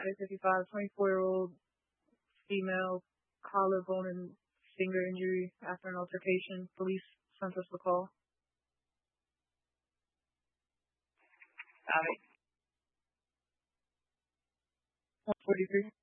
55, 24-year-old female, collarbone and finger injury after an altercation. Police sent us the call. 143.